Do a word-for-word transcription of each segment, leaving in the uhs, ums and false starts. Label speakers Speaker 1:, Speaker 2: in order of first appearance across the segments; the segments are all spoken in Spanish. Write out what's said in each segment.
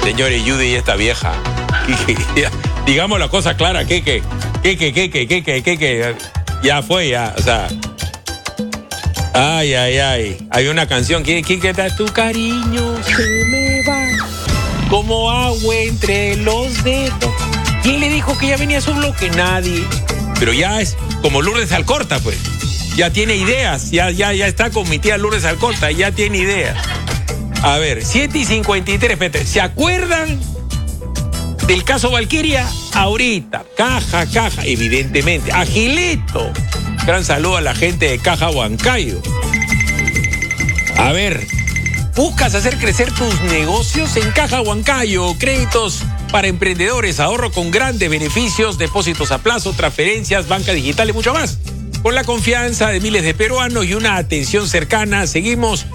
Speaker 1: Señores, Judy y esta vieja. Digamos la cosa clara, que que, que que, que que, que que, que que, ya fue, ya, o sea. Ay, ay, ay. Hay una canción que, que, que da tu cariño se me va como agua entre los dedos. ¿Quién le dijo que ya venía su bloque? Nadie. Pero ya es como Lourdes Alcorta, pues. Ya tiene ideas, ya, ya, ya está con mi tía Lourdes Alcorta, ya tiene ideas. A ver, siete y cincuenta y tres, Peter. ¿Se acuerdan del caso Valquiria? Ahorita, caja, caja, evidentemente. Agilito. Gran saludo a la gente de Caja Huancayo. A ver, ¿buscas hacer crecer tus negocios? En Caja Huancayo, créditos para emprendedores, ahorro con grandes beneficios, depósitos a plazo, transferencias, banca digital y mucho más. Con la confianza de miles de peruanos y una atención cercana, seguimos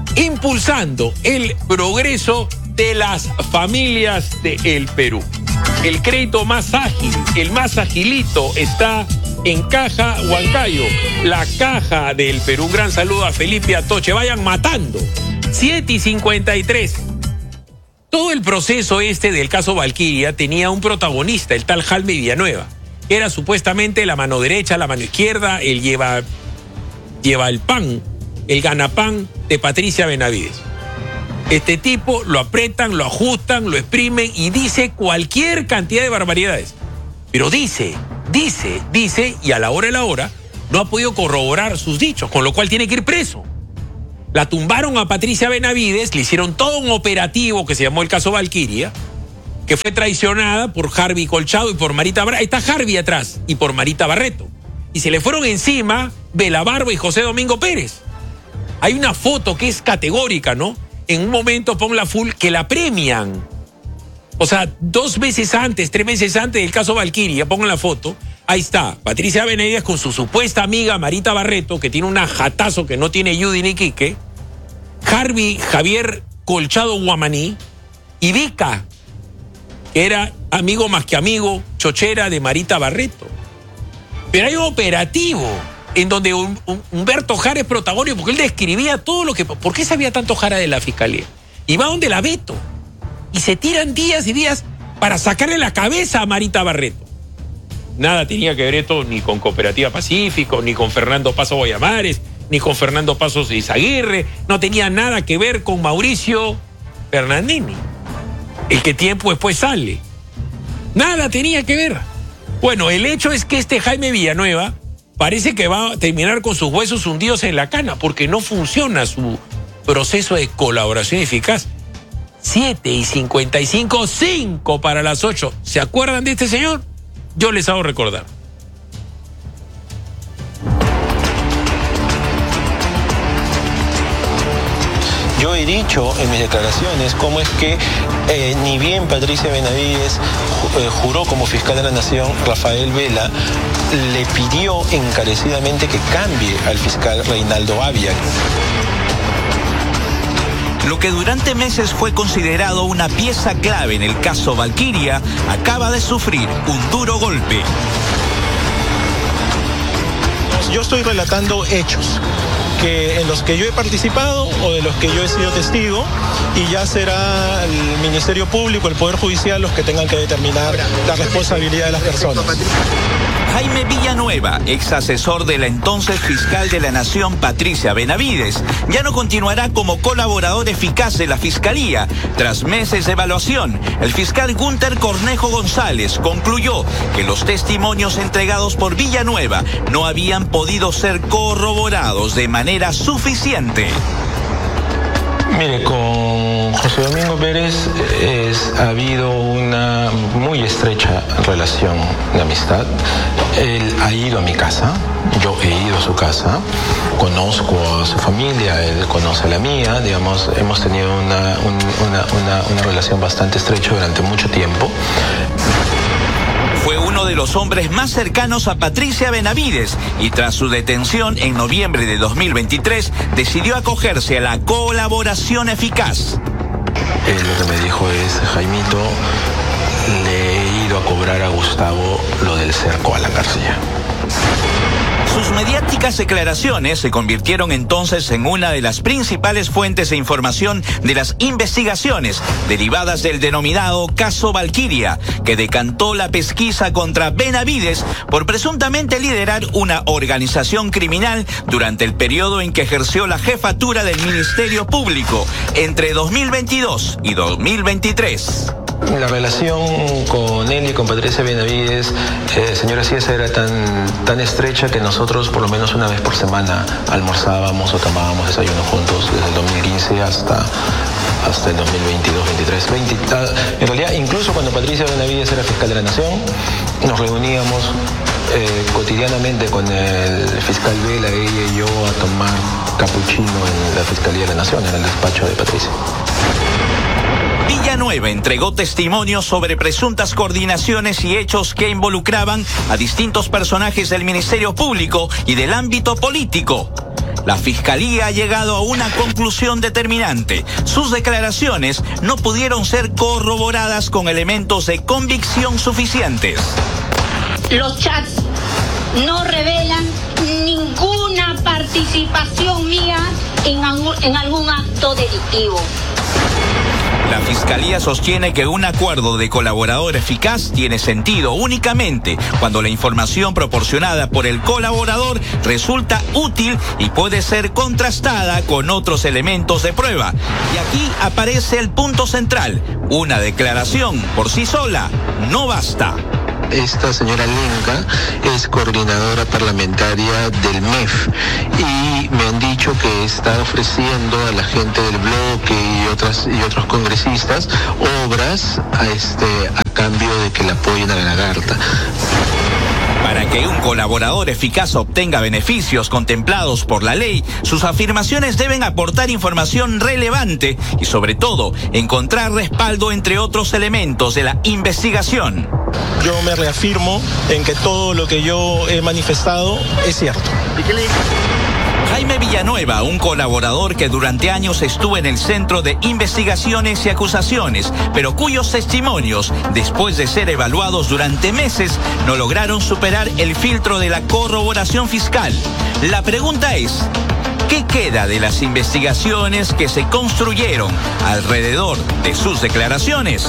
Speaker 1: impulsando el progreso de las familias del Perú. El crédito más ágil, el más agilito, está en Caja Huancayo, la Caja del Perú. Un gran saludo a Felipe Atoche. Vayan matando. siete y cincuenta y tres. Todo el proceso este del caso Valquiria tenía un protagonista, el tal Jaime Villanueva. Era supuestamente la mano derecha, la mano izquierda, el lleva, lleva el pan, el ganapán de Patricia Benavides. Este tipo lo apretan, lo ajustan, lo exprimen y dice cualquier cantidad de barbaridades. Pero dice, dice, dice, y a la hora de la hora no ha podido corroborar sus dichos, con lo cual tiene que ir preso. La tumbaron a Patricia Benavides, le hicieron todo un operativo que se llamó el caso Valquiria, que fue traicionada por Harvey Colchado y por Marita Barreto. Ahí está Harvey atrás, y por Marita Barreto. Y se le fueron encima Bela Barba y José Domingo Pérez. Hay una foto que es categórica, ¿no? En un momento, ponla full, que la premian. O sea, dos veces antes, tres meses antes del caso Valquiria, pongan la foto. Ahí está, Patricia Benavides con su supuesta amiga Marita Barreto, que tiene un jatazo que no tiene Judy ni Quique. Harvey Javier Colchado Guamaní. Y Vika, que era amigo más que amigo, chochera de Marita Barreto. Pero hay un operativo en donde un, un, Humberto Jara es protagónico, porque él describía todo lo que... ¿Por qué sabía tanto Jara de la fiscalía? Y va donde la Beto. Y se tiran días y días para sacarle la cabeza a Marita Barreto. Nada tenía que ver esto ni con Cooperativa Pacífico, ni con Fernando Paso Guayamares, ni con Fernando Pasos Izaguirre. No tenía nada que ver con Mauricio Fernandini, el que tiempo después sale. Nada tenía que ver. Bueno, el hecho es que este Jaime Villanueva parece que va a terminar con sus huesos hundidos en la cana, porque no funciona su proceso de colaboración eficaz. siete y cincuenta y cinco, cinco para las ocho. ¿Se acuerdan de este señor? Yo les hago recordar.
Speaker 2: Yo he dicho en mis declaraciones cómo es que eh, ni bien Patricia Benavides eh, juró como fiscal de la Nación, Rafael Vela le pidió encarecidamente que cambie al fiscal Reinaldo Avia.
Speaker 3: Lo que durante meses fue considerado una pieza clave en el caso Valquiria acaba de sufrir un duro golpe.
Speaker 2: Yo estoy relatando hechos que en los que yo he participado o de los que yo he sido testigo, y ya será el Ministerio Público, el Poder Judicial, los que tengan que determinar la responsabilidad de las personas.
Speaker 3: Jaime Villanueva, ex asesor de la entonces fiscal de la Nación Patricia Benavides, ya no continuará como colaborador eficaz de la Fiscalía. Tras meses de evaluación, el fiscal Gunter Cornejo González concluyó que los testimonios entregados por Villanueva no habían podido ser corroborados de manera suficiente.
Speaker 2: Mire, con José Domingo Pérez es, ha habido una muy estrecha relación de amistad. Él ha ido a mi casa, yo he ido a su casa, conozco a su familia, él conoce a la mía, digamos, hemos tenido una, un, una, una, una relación bastante estrecha durante mucho tiempo.
Speaker 3: Fue uno de los hombres más cercanos a Patricia Benavides y tras su detención en noviembre de dos mil veintitrés decidió acogerse a la colaboración eficaz.
Speaker 2: Él lo que me dijo es: Jaimito, le he ido a cobrar a Gustavo lo del cerco a la García.
Speaker 3: Sus mediáticas declaraciones se convirtieron entonces en una de las principales fuentes de información de las investigaciones derivadas del denominado caso Valquiria, que decantó la pesquisa contra Benavides por presuntamente liderar una organización criminal durante el periodo en que ejerció la jefatura del Ministerio Público entre dos mil veintidós y dos mil veintitrés.
Speaker 2: La relación con él y con Patricia Benavides, eh, señora Ciesa, era tan, tan estrecha que nosotros por lo menos una vez por semana almorzábamos o tomábamos desayuno juntos desde el dos mil quince hasta, hasta el dos mil veintidós, veintitrés, veinte. En realidad, incluso cuando Patricia Benavides era fiscal de la Nación, nos reuníamos eh, cotidianamente con el fiscal Vela, ella y yo, a tomar capuchino en la Fiscalía de la Nación, en el despacho de Patricia.
Speaker 3: Villanueva entregó testimonios sobre presuntas coordinaciones y hechos que involucraban a distintos personajes del Ministerio Público y del ámbito político. La Fiscalía ha llegado a una conclusión determinante. Sus declaraciones no pudieron ser corroboradas con elementos de convicción suficientes.
Speaker 4: Los chats no revelan ninguna participación mía en algún, en algún acto delictivo.
Speaker 3: La Fiscalía sostiene que un acuerdo de colaborador eficaz tiene sentido únicamente cuando la información proporcionada por el colaborador resulta útil y puede ser contrastada con otros elementos de prueba. Y aquí aparece el punto central. Una declaración por sí sola no basta.
Speaker 2: Esta señora Lenca es coordinadora parlamentaria del M E F y me han dicho que está ofreciendo a la gente del bloque y otras y otros congresistas obras a este a cambio de que la apoyen a la lagarta.
Speaker 3: Para que un colaborador eficaz obtenga beneficios contemplados por la ley, sus afirmaciones deben aportar información relevante y, sobre todo, encontrar respaldo entre otros elementos de la investigación.
Speaker 5: Yo me reafirmo en que todo lo que yo he manifestado es cierto.
Speaker 3: ¿Y qué le dijo? Jaime Villanueva, un colaborador que durante años estuvo en el Centro de Investigaciones y Acusaciones, pero cuyos testimonios, después de ser evaluados durante meses, no lograron superar el filtro de la corroboración fiscal. La pregunta es, ¿qué queda de las investigaciones que se construyeron alrededor de sus declaraciones?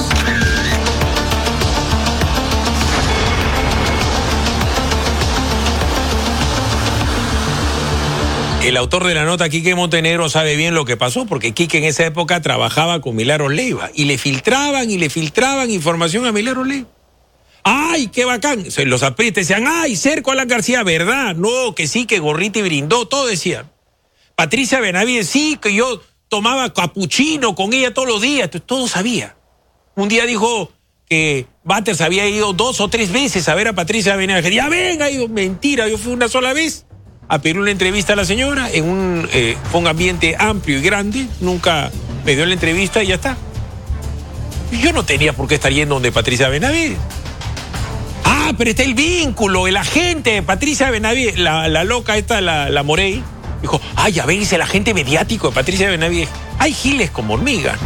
Speaker 1: El autor de la nota, Quique Montenegro, sabe bien lo que pasó, porque Quique en esa época trabajaba con Milagros Leiva y le filtraban y le filtraban información a Milagros Leiva. ¡Ay, qué bacán! Se los aprietes decían, ¡ay, cerco a Alan García! ¿Verdad? No, que sí, que Gorriti brindó, todo decían. Patricia Benavides, sí, que yo tomaba capuchino con ella todos los días, todo sabía. Un día dijo que Batters había ido dos o tres veces a ver a Patricia Benavides. Ya venga, y yo, mentira, yo fui una sola vez a pedir una entrevista a la señora, en un, eh, fue un ambiente amplio y grande, nunca me dio la entrevista y ya está. Yo no tenía por qué estar yendo donde Patricia Benavides. Ah, pero está el vínculo, el agente de Patricia Benavides, la, la loca esta, la, la Morey, dijo, ah, ya ven, es el agente mediático de Patricia Benavides. Hay giles como hormigas.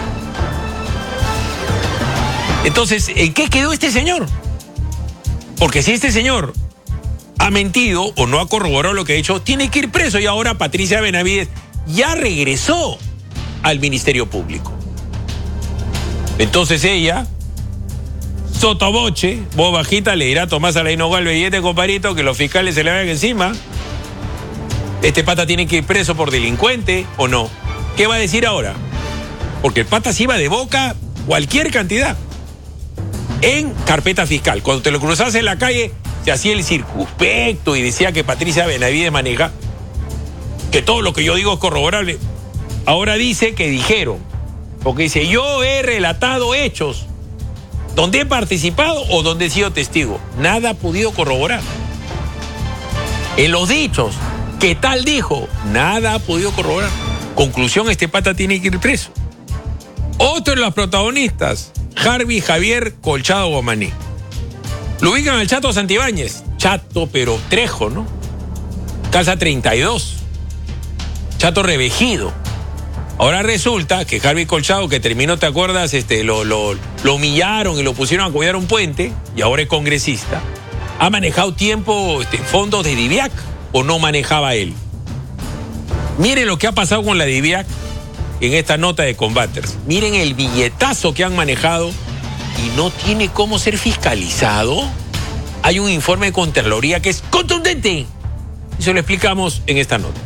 Speaker 1: Entonces, ¿en qué quedó este señor? Porque si este señor ha mentido o no ha corroborado lo que ha dicho, tiene que ir preso. Y ahora Patricia Benavides ya regresó al Ministerio Público. Entonces ella, sotoboche, voz bajita, le dirá a Tomás Alain Nogual, billete, comparito, que los fiscales se le vayan encima. Este pata tiene que ir preso por delincuente o no. ¿Qué va a decir ahora? Porque el pata se iba de boca cualquier cantidad en carpeta fiscal. Cuando te lo cruzas en la calle, se hacía el circunspecto y decía que Patricia Benavides maneja, que todo lo que yo digo es corroborable. Ahora dice que dijeron, porque dice, yo he relatado hechos donde he participado o donde he sido testigo. Nada ha podido corroborar. En los dichos, ¿qué tal dijo? Nada ha podido corroborar. Conclusión, este pata tiene que ir preso. Otro de los protagonistas, Harvey Javier Colchado Gomaní. Lo ubican al Chato Santibáñez. Chato, pero Trejo, ¿no? Calza treinta y dos. Chato revejido. Ahora resulta que Harvey Colchado, que terminó, ¿te acuerdas? Este, lo, lo, lo humillaron y lo pusieron a cuidar un puente, y ahora es congresista. ¿Ha manejado tiempo este, fondos de DIVIAC o no manejaba él? Miren lo que ha pasado con la DIVIAC en esta nota de Combaters. Miren el billetazo que han manejado y no tiene cómo ser fiscalizado. Hay un informe de Contraloría que es contundente. Y se lo explicamos en esta nota.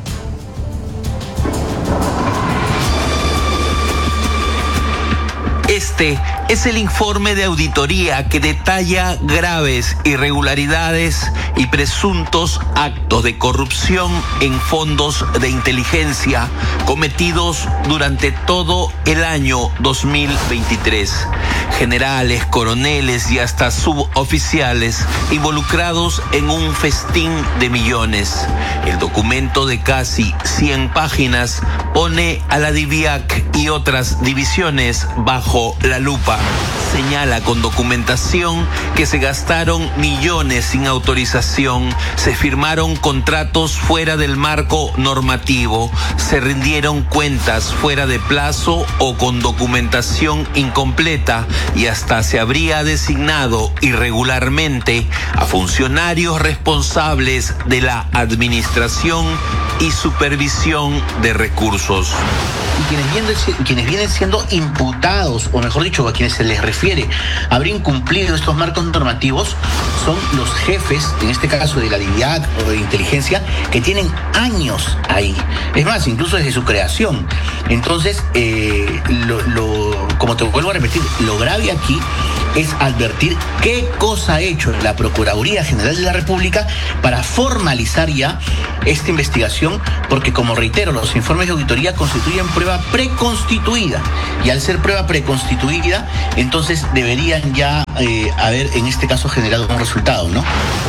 Speaker 3: Este es el informe de auditoría que detalla graves irregularidades y presuntos actos de corrupción en fondos de inteligencia cometidos durante todo el año dos mil veintitrés. Generales, coroneles y hasta suboficiales involucrados en un festín de millones. El documento de casi cien páginas pone a la DIVIAC y otras divisiones bajo la lupa. Señala con documentación que se gastaron millones sin autorización, se firmaron contratos fuera del marco normativo, se rindieron cuentas fuera de plazo o con documentación incompleta y hasta se habría designado irregularmente a funcionarios responsables de la administración y supervisión de recursos.
Speaker 6: Y quienes vienen, quienes vienen siendo imputados, o mejor dicho, a quienes se les refiere haber incumplido estos marcos normativos, son los jefes, en este caso de la DIVIAC o de inteligencia, que tienen años ahí. Es más, incluso desde su creación. Entonces, eh, lo, lo, como te vuelvo a repetir, lo grave aquí es advertir qué cosa ha hecho la Procuraduría General de la República para formalizar ya esta investigación, porque como reitero, los informes de auditoría constituyen prueba preconstituida, y al ser prueba preconstituida, entonces deberían ya eh, haber en este caso generado un resultado, ¿no?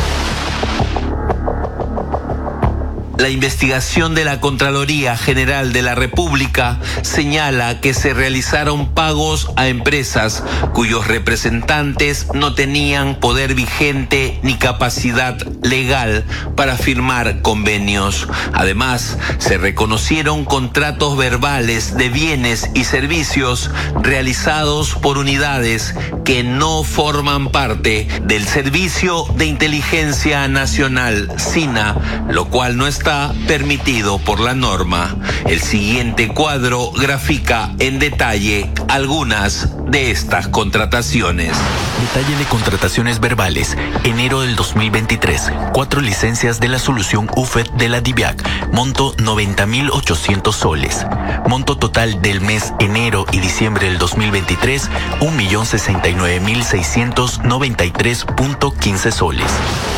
Speaker 3: La investigación de la Contraloría General de la República señala que se realizaron pagos a empresas cuyos representantes no tenían poder vigente ni capacidad legal para firmar convenios. Además, se reconocieron contratos verbales de bienes y servicios realizados por unidades que no forman parte del Servicio de Inteligencia Nacional, SINA, lo cual no está permitido por la norma. El siguiente cuadro grafica en detalle algunas de estas contrataciones.
Speaker 7: Detalle de contrataciones verbales. Enero del dos mil veintitrés. Cuatro licencias de la solución U F E D de la DIVIAC. Monto noventa mil ochocientos soles. Monto total del mes enero y diciembre del dos mil veintitrés, un millón sesenta y nueve mil seiscientos noventa y tres punto quince soles.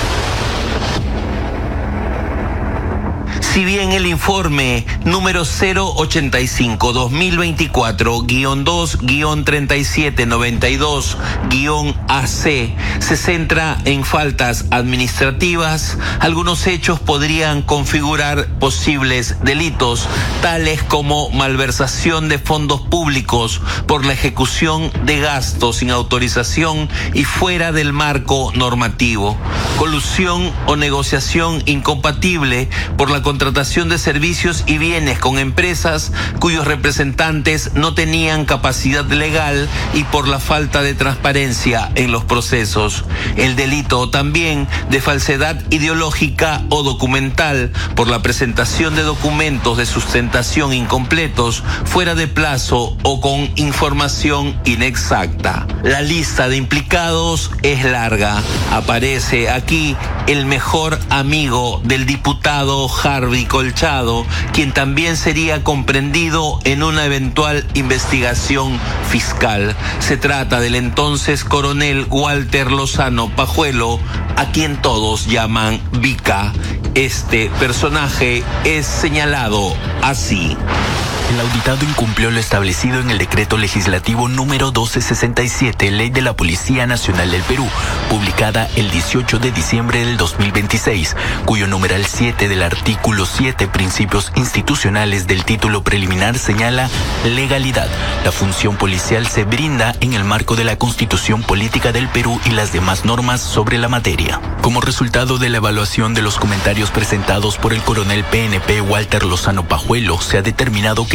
Speaker 3: Si bien el informe número cero ochenta y cinco dos mil veinticuatro guión dos guión treinta y siete noventa y dos guión A C se centra en faltas administrativas, algunos hechos podrían configurar posibles delitos, tales como malversación de fondos públicos por la ejecución de gastos sin autorización y fuera del marco normativo, colusión o negociación incompatible por la contratación de servicios y bienes con empresas cuyos representantes no tenían capacidad legal y por la falta de transparencia en los procesos. El delito también de falsedad ideológica o documental por la presentación de documentos de sustentación incompletos, fuera de plazo o con información inexacta. La lista de implicados es larga. Aparece aquí el mejor amigo del diputado Harvey Colchado, quien también sería comprendido en una eventual investigación fiscal. Se trata del entonces coronel Walter Lozano Pajuelo, a quien todos llaman Vica. Este personaje es señalado así.
Speaker 7: El auditado incumplió lo establecido en el decreto legislativo número doce sesenta y siete, Ley de la Policía Nacional del Perú, publicada el dieciocho de diciembre del dos mil veintiséis, cuyo numeral siete del artículo siete, Principios Institucionales del título preliminar, señala legalidad. La función policial se brinda en el marco de la Constitución Política del Perú y las demás normas sobre la materia. Como resultado de la evaluación de los comentarios presentados por el coronel P N P Walter Lozano Pajuelo, se ha determinado que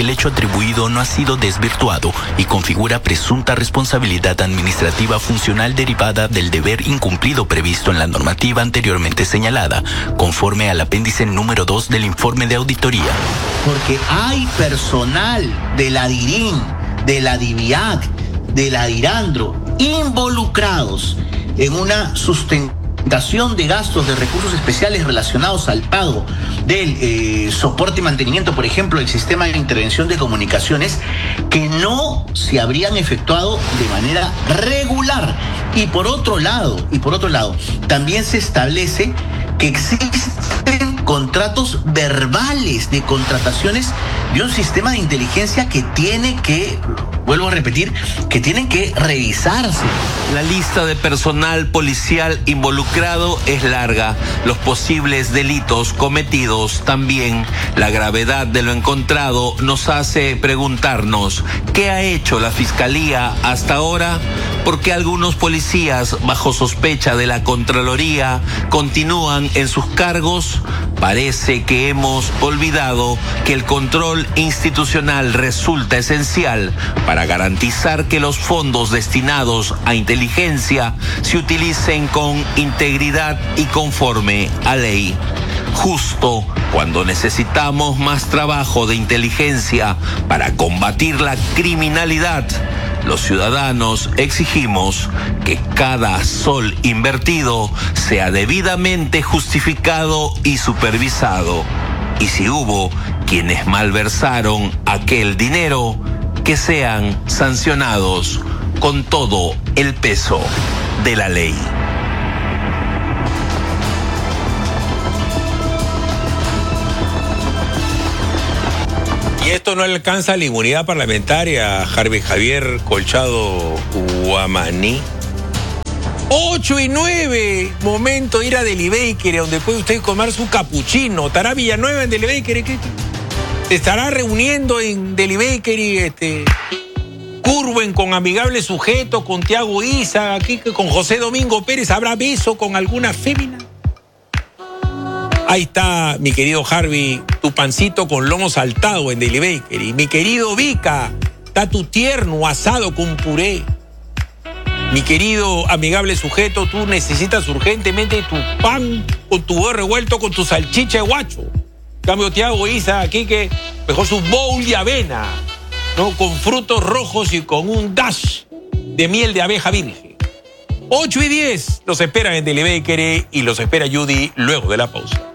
Speaker 7: que el hecho atribuido no ha sido desvirtuado y configura presunta responsabilidad administrativa funcional derivada del deber incumplido previsto en la normativa anteriormente señalada, conforme al apéndice número dos del informe de auditoría.
Speaker 6: Porque hay personal de la DIRIN, de la DIVIAC, de la DIRANDRO, involucrados en una sustentación de gastos de recursos especiales relacionados al pago del eh, soporte y mantenimiento, por ejemplo, del sistema de intervención de comunicaciones, que no se habrían efectuado de manera regular. Y por otro lado, y por otro lado, también se establece que existen contratos verbales de contrataciones de un sistema de inteligencia que tiene que, vuelvo a repetir, que tienen que revisarse.
Speaker 8: La lista de personal policial involucrado es larga. Los posibles delitos cometidos también. La gravedad de lo encontrado nos hace preguntarnos, ¿qué ha hecho la Fiscalía hasta ahora? Porque algunos policías, bajo sospecha de la Contraloría, continúan en sus cargos. Parece que hemos olvidado que el control institucional resulta esencial para garantizar que los fondos destinados a inteligencia se utilicen con integridad y conforme a ley. Justo cuando necesitamos más trabajo de inteligencia para combatir la criminalidad, los ciudadanos exigimos que cada sol invertido sea debidamente justificado y supervisado. Y si hubo quienes malversaron aquel dinero, que sean sancionados con todo el peso de la ley.
Speaker 1: Y esto no alcanza la inmunidad parlamentaria, Harvey Javier Colchado Guamaní. ocho y nueve, momento de ir a Deli Bakery, donde puede usted comer su capuchino. ¿Estará Villanueva en Deli Bakery? ¿Qué? ¿Se estará reuniendo en Deli Bakery este, Curwen con Amigable Sujeto, con Tiago Isa, aquí con José Domingo Pérez? ¿Habrá beso con alguna fémina? Ahí está, mi querido Harvey, tu pancito con lomo saltado en Deli Bakery. Mi querido Vica, está tu tierno asado con puré. Mi querido Amigable Sujeto, tú necesitas urgentemente tu pan con tu huevo revuelto con tu salchicha de guacho. En cambio, Tiago Isa aquí que mejor su bowl de avena, ¿no? Con frutos rojos y con un dash de miel de abeja virgen. ocho y diez, los esperan en Deli Bakery y los espera Judy luego de la pausa.